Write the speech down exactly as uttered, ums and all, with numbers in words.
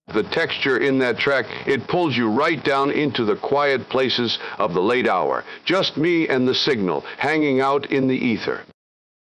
The texture in that track, it pulls you right down into the quiet places of the late hour. Just me and the signal hanging out in the ether.